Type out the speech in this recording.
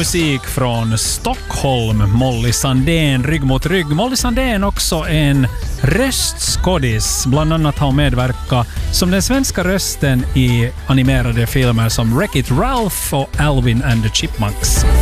musik från Stockholm. Molly Sandén, Rygg mot rygg. Molly Sandén också en röstskådis. Bland annat har hon medverkat som den svenska rösten i animerade filmer som Wreck-It Ralph och Alvin and the Chipmunks.